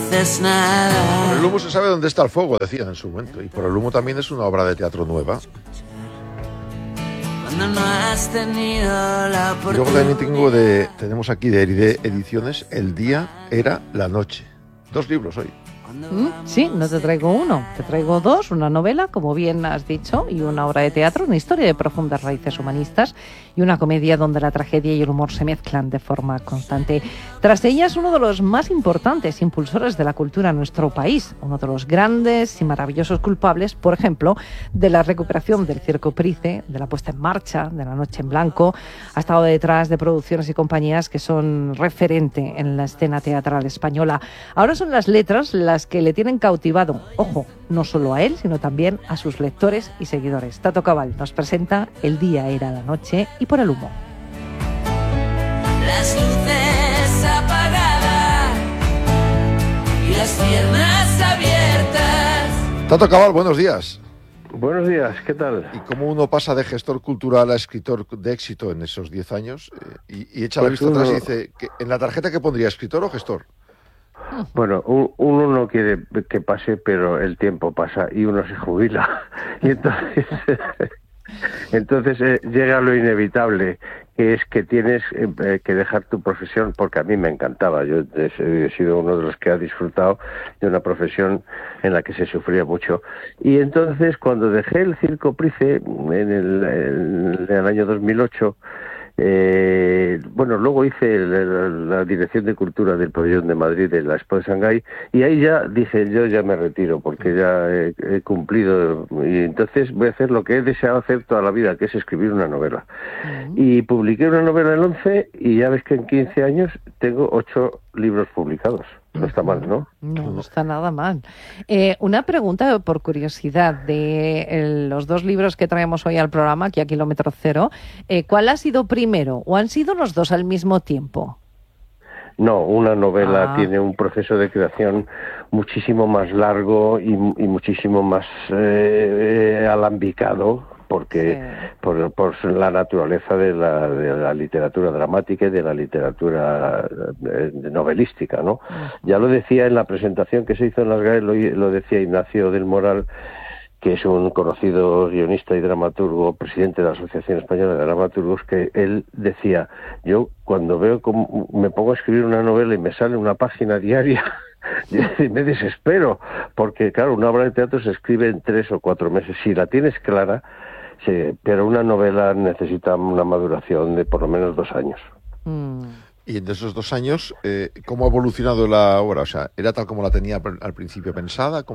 dices nada. Por el humo se sabe dónde está el fuego, decían en su momento. Y por el humo también es una obra de teatro nueva. Cuando no has tenido la Y luego oportunidad. también tenemos aquí de Heride Ediciones, El día era la noche. 2 libros hoy. Sí, no te traigo uno, te traigo 2, una novela, como bien has dicho, y una obra de teatro, una historia de profundas raíces humanistas y una comedia donde la tragedia y el humor se mezclan de forma constante. Tras ellas, uno de los más importantes impulsores de la cultura en nuestro país, uno de los grandes y maravillosos culpables, por ejemplo, de la recuperación del Circo Price, de la puesta en marcha, de La Noche en Blanco, ha estado detrás de producciones y compañías que son referente en la escena teatral española. Ahora son las letras las que le tienen cautivado, ojo, no solo a él, sino también a sus lectores y seguidores. Tato Cabal nos presenta El día era la noche y Por el humo. Las luces apagadas y las piernas abiertas. Tato Cabal, buenos días. Buenos días, ¿qué tal? ¿Y cómo uno pasa de gestor cultural a escritor de éxito en esos 10 años? Y echa la Pues vista atrás y dice, ¿en la tarjeta qué pondría, escritor o gestor? Bueno, uno no quiere que pase, pero el tiempo pasa y uno se jubila. Y entonces llega lo inevitable, que es que tienes que dejar tu profesión, porque a mí me encantaba. Yo he sido uno de los que ha disfrutado de una profesión en la que se sufría mucho. Y entonces, cuando dejé el Circo Price en el año 2008, bueno, luego hice la dirección de cultura del pabellón de Madrid de la Expo de Shanghái, y ahí ya dije, yo ya me retiro porque ya he cumplido, y entonces voy a hacer lo que he deseado hacer toda la vida, que es escribir una novela. Y publiqué una novela el 11 y ya ves que en 15 años tengo 8 libros publicados. No está mal, ¿no? No está nada mal. Una pregunta por curiosidad de los 2 libros que traemos hoy al programa, aquí a Kilómetro Cero. ¿Cuál ha sido primero o han sido los 2 al mismo tiempo? No, una novela tiene un proceso de creación muchísimo más largo y muchísimo más alambicado, porque por la naturaleza de la literatura dramática y de la literatura novelística, ¿no? Ya lo decía en la presentación que se hizo en las GAE, lo decía Ignacio del Moral, que es un conocido guionista y dramaturgo, presidente de la Asociación Española de Dramaturgos, que él decía, yo cuando veo cómo me pongo a escribir una novela y me sale una página diaria, me desespero, porque claro, una obra de teatro se escribe en 3 o 4 meses, si la tienes clara, sí, pero una novela necesita una maduración de por lo menos 2 años. Y en esos 2 años, ¿cómo ha evolucionado la obra? O sea, ¿era tal como la tenía al principio pensada?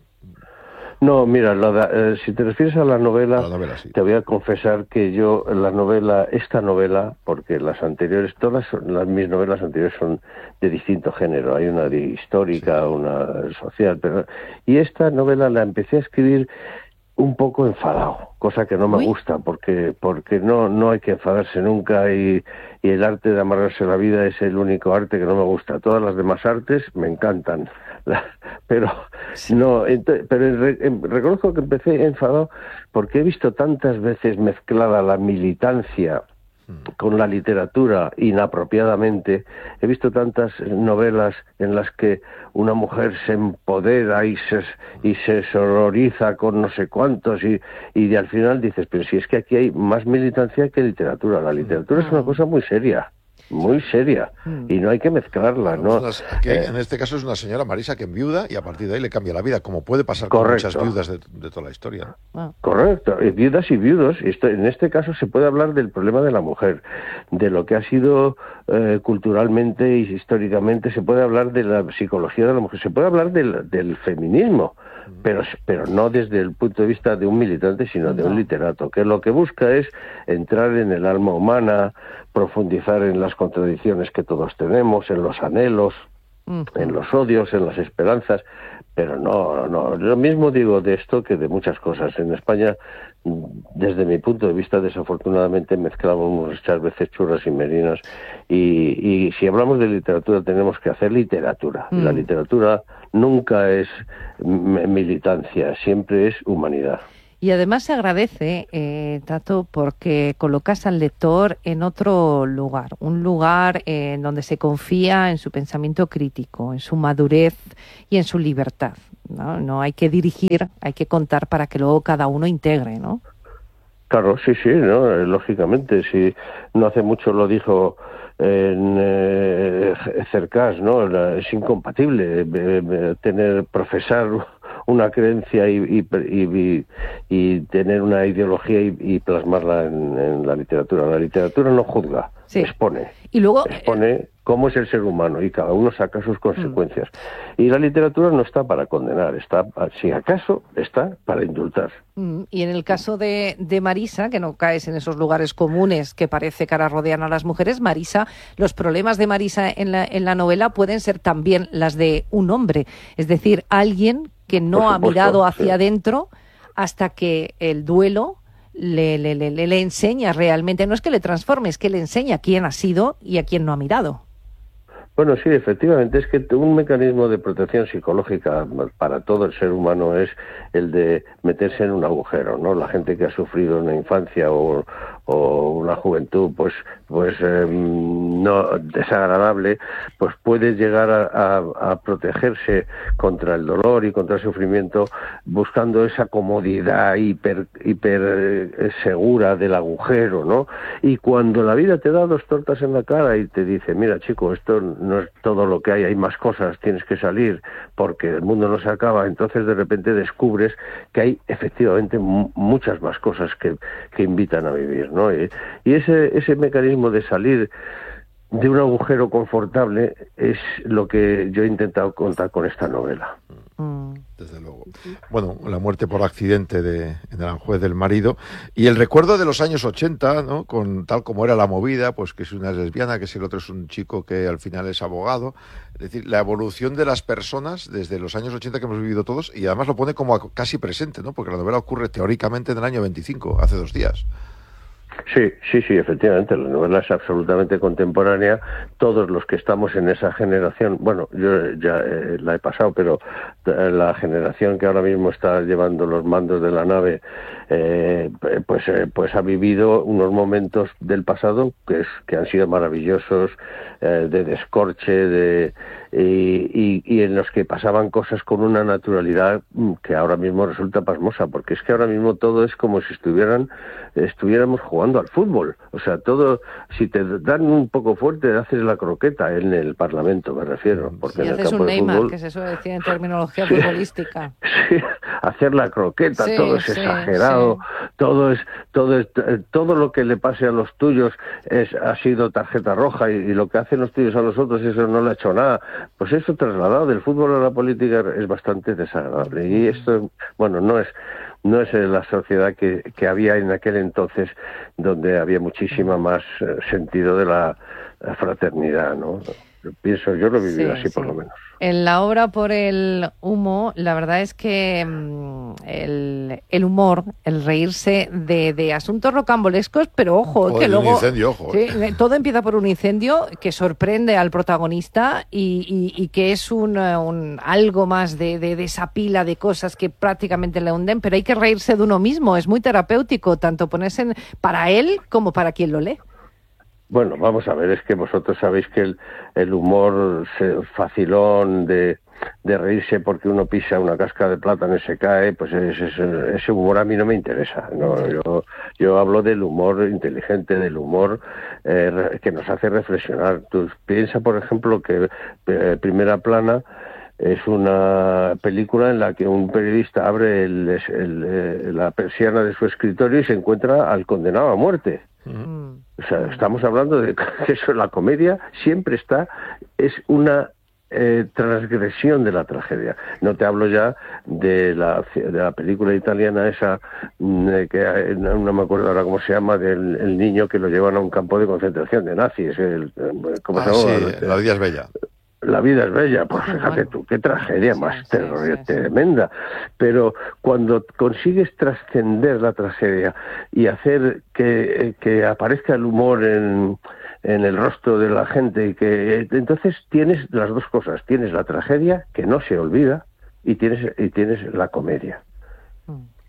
No, mira, si te refieres a la novela, sí. Te voy a confesar que yo, esta novela, porque las anteriores, mis novelas anteriores son de distinto género. Hay una histórica, sí, una social, y esta novela la empecé a escribir un poco enfadado, cosa que no me gusta, porque no hay que enfadarse nunca, y el arte de amargarse la vida es el único arte que no me gusta. Todas las demás artes me encantan, pero reconozco que empecé enfadado porque he visto tantas veces mezclada la militancia con la literatura inapropiadamente. He visto tantas novelas en las que una mujer se empodera y se sororiza con no sé cuántos, y al final dices, pero si es que aquí hay más militancia que literatura. La literatura es una cosa muy seria, y no hay que mezclarla, ¿no? En este caso es una señora, Marisa, que enviuda y a partir de ahí le cambia la vida, como puede pasar con muchas viudas de toda la historia. Correcto, viudas y viudos. En este caso se puede hablar del problema de la mujer, de lo que ha sido culturalmente y históricamente, se puede hablar de la psicología de la mujer, se puede hablar del feminismo, pero no desde el punto de vista de un militante, sino de un literato, que lo que busca es entrar en el alma humana, profundizar en las contradicciones que todos tenemos, en los anhelos, en los odios, en las esperanzas, pero no, lo mismo digo de esto que de muchas cosas. En España, desde mi punto de vista, desafortunadamente mezclamos muchas veces churras y merinas, y si hablamos de literatura tenemos que hacer literatura. La literatura nunca es militancia, siempre es humanidad. Y además se agradece, Tato, porque colocas al lector en otro lugar, un lugar en donde se confía en su pensamiento crítico, en su madurez y en su libertad, ¿no? No hay que dirigir, hay que contar para que luego cada uno integre, ¿no? Claro, sí, ¿no? Lógicamente, si no hace mucho lo dijo en Cercas, ¿no? Es incompatible profesar una creencia y tener una ideología y plasmarla en la literatura. La literatura no juzga, sí. expone. Y luego cómo es el ser humano y cada uno saca sus consecuencias. Y la literatura no está para condenar, está, si acaso, está para indultar. Y en el caso de Marisa, que no caes en esos lugares comunes que parece que ahora rodean a las mujeres, Marisa, los problemas de Marisa en la novela pueden ser también las de un hombre, es decir, alguien que no ha mirado hacia adentro hasta que el duelo le enseña realmente, no es que le transforme, es que le enseña quién ha sido y a quién no ha mirado. Bueno, sí, efectivamente, es que un mecanismo de protección psicológica para todo el ser humano es el de meterse en un agujero, ¿no? La gente que ha sufrido una infancia o una juventud, pues no desagradable, pues puede llegar a protegerse contra el dolor y contra el sufrimiento buscando esa comodidad hiper segura del agujero, ¿no? Y cuando la vida te da 2 tortas en la cara y te dice, mira, chico, esto no es todo lo que hay más cosas, tienes que salir porque el mundo no se acaba, entonces de repente descubres que hay efectivamente muchas más cosas que invitan a vivir, ¿no? Y ese mecanismo de salir de un agujero confortable es lo que yo he intentado contar con esta novela. Desde luego. Bueno, la muerte por accidente en Aranjuez del marido y el recuerdo de los años 80, ¿no? Con tal como era la movida, pues que es una lesbiana, que si el otro es un chico que al final es abogado. Es decir, la evolución de las personas desde los años 80 que hemos vivido todos, y además lo pone como casi presente, ¿no? Porque la novela ocurre teóricamente en el año 25, hace 2 días. Sí, efectivamente, la novela es absolutamente contemporánea. Todos los que estamos en esa generación, bueno, yo ya la he pasado, pero la generación que ahora mismo está llevando los mandos de la nave, pues ha vivido unos momentos del pasado que han sido maravillosos, de descorche, y en los que pasaban cosas con una naturalidad que ahora mismo resulta pasmosa, porque es que ahora mismo todo es como si estuviéramos jugando al fútbol. O sea, todo, si te dan un poco fuerte, haces la croqueta en el Parlamento, me refiero. Porque en el haces campo un de Neymar, fútbol, que se suele decir en terminología futbolística. Sí, hacer la croqueta, todo es exagerado, sí. Todo lo que le pase a los tuyos ha sido tarjeta roja, y lo que hacen los tuyos a los otros, eso no le ha hecho nada. Pues eso trasladado del fútbol a la política es bastante desagradable. Y esto, bueno, no es la sociedad que había en aquel entonces, donde había muchísima más sentido de la fraternidad, ¿no? Yo lo he vivido así, por lo menos. En la obra Por el humo, la verdad es que el humor, el reírse de asuntos rocambolescos, pero ojo, que luego... Incendio, ojo. Sí, todo empieza por un incendio que sorprende al protagonista y que es un algo más de esa pila de cosas que prácticamente le hunden, pero hay que reírse de uno mismo, es muy terapéutico, tanto ponerse para él como para quien lo lee. Bueno, vamos a ver, es que vosotros sabéis que el humor facilón de reírse porque uno pisa una casca de plátano y se cae, pues ese humor a mí no me interesa, ¿no? Yo hablo del humor inteligente, del humor que nos hace reflexionar. Tú piensa, por ejemplo, que Primera Plana es una película en la que un periodista abre la persiana de su escritorio y se encuentra al condenado a muerte. O sea, estamos hablando de que eso, la comedia siempre es una transgresión de la tragedia. No te hablo ya de la película italiana esa, que no me acuerdo ahora cómo se llama, del niño que lo llevan a un campo de concentración de nazis. ¿Cómo se llama? Sí, La vida es bella. La vida es bella, pues fíjate tú, qué tragedia más tremenda. Pero cuando consigues trascender la tragedia y hacer que aparezca el humor en el rostro de la gente, y que entonces tienes las dos cosas, tienes la tragedia que no se olvida y tienes la comedia.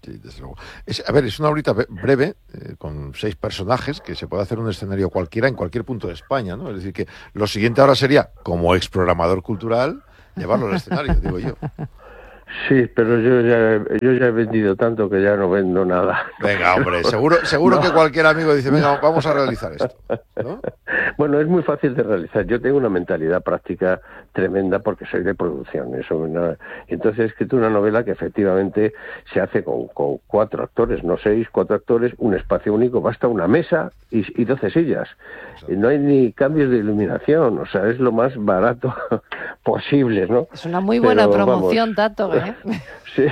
Sí, desde luego. A ver, es una horita breve, con 6 personajes, que se puede hacer un escenario cualquiera en cualquier punto de España, ¿no? Es decir, que lo siguiente ahora sería, como exprogramador cultural, llevarlo al escenario, digo yo. Sí, pero yo ya he vendido tanto que ya no vendo nada. Venga, hombre, seguro No. que cualquier amigo dice, venga, vamos a realizar esto, ¿no? Bueno, es muy fácil de realizar. Yo tengo una mentalidad práctica tremenda porque soy de producción. Entonces he escrito una novela que efectivamente se hace con 4 actores, no 6, 4 actores, un espacio único, basta una mesa y 12 sillas. Y no hay ni cambios de iluminación, o sea, es lo más barato posible, ¿no? Es una muy buena Pero, promoción, vamos, Tato, ¿eh? Sí.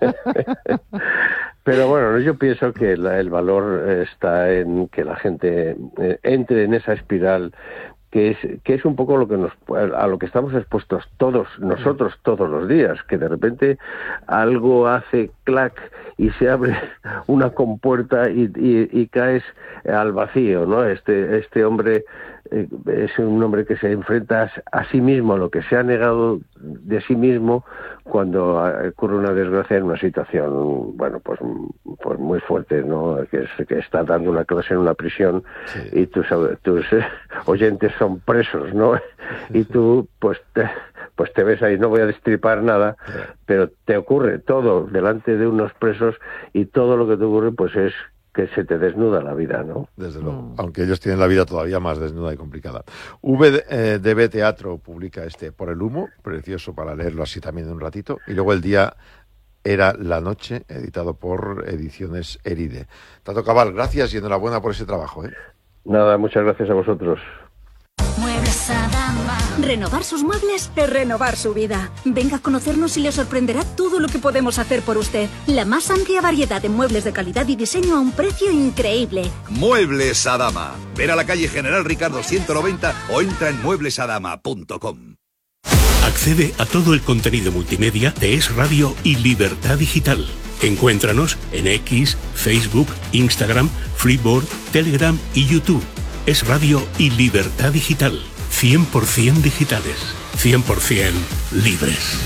Pero bueno, yo pienso que el valor está en que la gente entre en esa espiral que es un poco a lo que estamos expuestos nosotros todos los días, que de repente algo hace clac y se abre una compuerta y caes al vacío, ¿no? Este hombre es un hombre que se enfrenta a sí mismo, a lo que se ha negado de sí mismo cuando ocurre una desgracia en una situación, bueno, pues muy fuerte, ¿no? Que está dando una clase en una prisión, sí, y tus oyentes son presos, ¿no? Y tú, pues te ves ahí, no voy a destripar nada, pero te ocurre todo delante de unos presos y todo lo que te ocurre, pues es que se te desnuda la vida, ¿no? Desde luego, aunque ellos tienen la vida todavía más desnuda y complicada. VDB Teatro publica Por el humo, precioso para leerlo así también en un ratito, y luego El día era la noche, editado por Ediciones Eride. Tato Cabal, gracias y enhorabuena por ese trabajo, ¿eh? Nada, muchas gracias a vosotros. Muebles Adama. Renovar sus muebles es renovar su vida. Venga a conocernos y le sorprenderá todo lo que podemos hacer por usted. La más amplia variedad de muebles de calidad y diseño a un precio increíble. Muebles Adama. Ver a la calle General Ricardo 190 o entra en mueblesadama.com. Accede a todo el contenido multimedia de Es Radio y Libertad Digital. Encuéntranos en X, Facebook, Instagram, Freeboard, Telegram y YouTube. Es Radio y Libertad Digital. 100% digitales. 100% libres.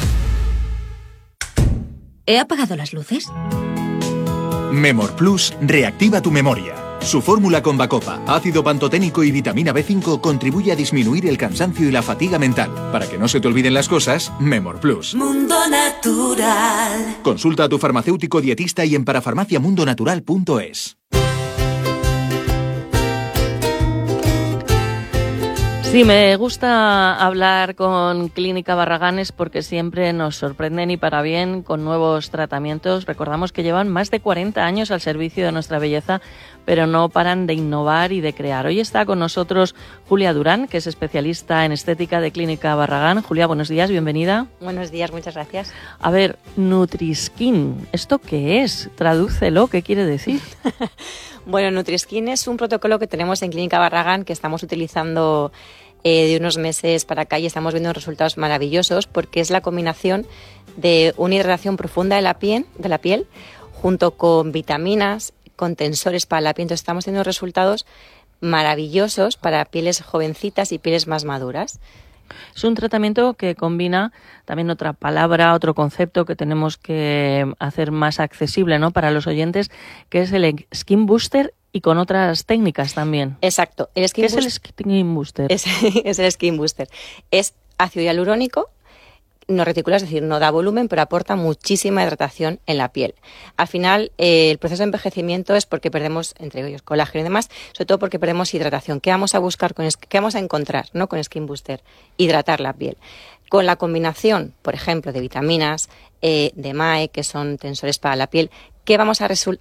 ¿He apagado las luces? Memor Plus reactiva tu memoria. Su fórmula con Bacopa, ácido pantoténico y vitamina B5 contribuye a disminuir el cansancio y la fatiga mental. Para que no se te olviden las cosas, Memor Plus. Mundo Natural. Consulta a tu farmacéutico dietista y en parafarmaciamundonatural.es. Sí, me gusta hablar con Clínica Barragán porque siempre nos sorprenden y para bien con nuevos tratamientos. Recordamos que llevan más de 40 años al servicio de nuestra belleza, pero no paran de innovar y de crear. Hoy está con nosotros Julia Durán, que es especialista en estética de Clínica Barragán. Julia, buenos días, bienvenida. Buenos días, muchas gracias. A ver, Nutriskin, ¿esto qué es? Tradúcelo, ¿qué quiere decir? Bueno, Nutriskin es un protocolo que tenemos en Clínica Barragán que estamos utilizando de unos meses para acá y estamos viendo resultados maravillosos porque es la combinación de una hidratación profunda de la piel junto con vitaminas, con tensores para la piel. Entonces estamos teniendo resultados maravillosos para pieles jovencitas y pieles más maduras. Es un tratamiento que combina también otra palabra, otro concepto que tenemos que hacer más accesible, ¿no?, para los oyentes, que es el Skin Booster y con otras técnicas también. Exacto. ¿Qué es el Skin Booster? Es el Skin Booster. Es ácido hialurónico, no reticula, es decir, no da volumen, pero aporta muchísima hidratación en la piel. Al final, el proceso de envejecimiento es porque perdemos, entre ellos, colágeno y demás, sobre todo porque perdemos hidratación. ¿Qué vamos a buscar qué vamos a encontrar, ¿no?, con Skin Booster? Hidratar la piel. Con la combinación, por ejemplo, de vitaminas, de MAE, que son tensores para la piel, ¿qué vamos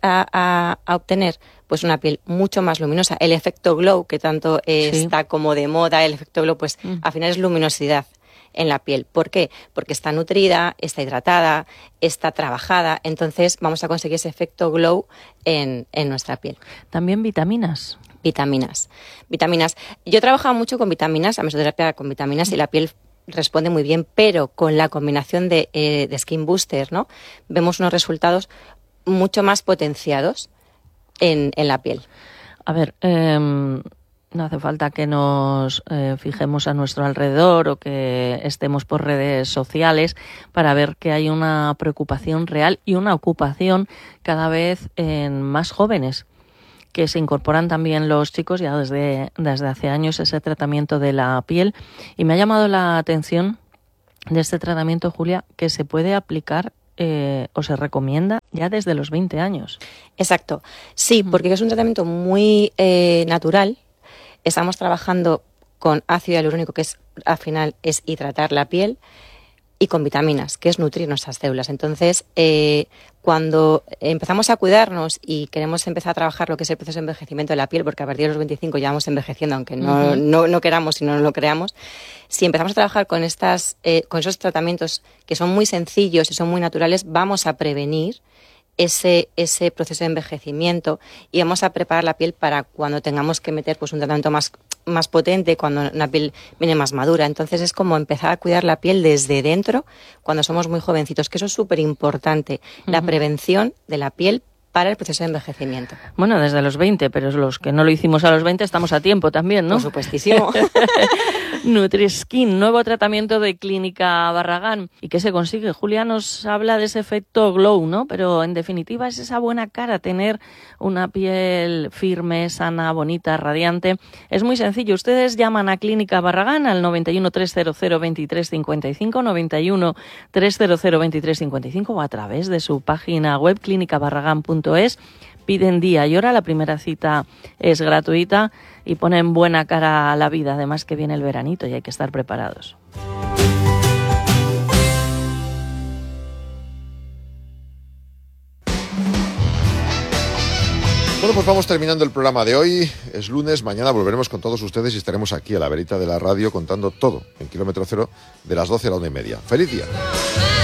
a obtener? Pues una piel mucho más luminosa. El efecto glow, que tanto está como de moda, el efecto glow, pues al final es luminosidad en la piel. ¿Por qué? Porque está nutrida, está hidratada, está trabajada, entonces vamos a conseguir ese efecto glow en nuestra piel. También vitaminas. Vitaminas. Yo he trabajado mucho con vitaminas, la mesoterapia con vitaminas, y la piel responde muy bien, pero con la combinación de Skin Booster, ¿no?, vemos unos resultados mucho más potenciados en la piel. A ver, No hace falta que nos fijemos a nuestro alrededor o que estemos por redes sociales para ver que hay una preocupación real y una ocupación cada vez en más jóvenes, que se incorporan también los chicos ya desde hace años ese tratamiento de la piel. Y me ha llamado la atención de este tratamiento, Julia, que se puede aplicar o se recomienda ya desde los 20 años. Exacto. Sí, porque es un tratamiento muy natural. Estamos trabajando con ácido hialurónico, que al final es hidratar la piel, y con vitaminas, que es nutrir nuestras células. Entonces, cuando empezamos a cuidarnos y queremos empezar a trabajar lo que es el proceso de envejecimiento de la piel, porque a partir de los 25 ya vamos envejeciendo, aunque no queramos y no lo creamos, si empezamos a trabajar con esos tratamientos que son muy sencillos y son muy naturales, vamos a prevenir ese proceso de envejecimiento y vamos a preparar la piel para cuando tengamos que meter pues un tratamiento más potente, cuando una piel viene más madura. Entonces es como empezar a cuidar la piel desde dentro cuando somos muy jovencitos, que eso es súper importante, la prevención de la piel para el proceso de envejecimiento. Bueno, desde los 20, pero los que no lo hicimos a los 20 estamos a tiempo también, ¿no? Por supuestísimo. Nutriskin, nuevo tratamiento de Clínica Barragán. ¿Y qué se consigue? Julia nos habla de ese efecto glow, ¿no? Pero en definitiva es esa buena cara, tener una piel firme, sana, bonita, radiante. Es muy sencillo. Ustedes llaman a Clínica Barragán al 91 300 2355, 91 300 2355 o a través de su página web clínicabarragán.es. Piden día y hora, la primera cita es gratuita y ponen buena cara a la vida, además que viene el veranito y hay que estar preparados. Bueno, pues vamos terminando el programa de hoy. Es lunes, mañana volveremos con todos ustedes y estaremos aquí a la verita de la radio contando todo en Kilómetro Cero de las 12 a la 1:30. ¡Feliz día!